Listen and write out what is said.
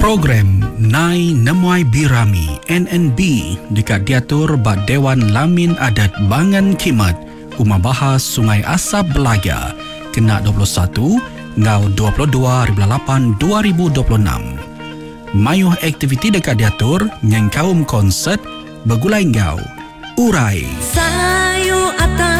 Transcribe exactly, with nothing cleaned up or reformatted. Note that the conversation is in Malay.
Program Nai Nemuai Birami N N B dekat diatur bak Dewan Lamin Adat Bangan Kimat Umah Bahas Sungai Asap Belaga kena dua puluh satu ngau dua puluh dua lapan dua ribu dua puluh enam. Mayuh aktiviti dekat diatur nyengkaum konsert bergulai ngau urai Sayu atas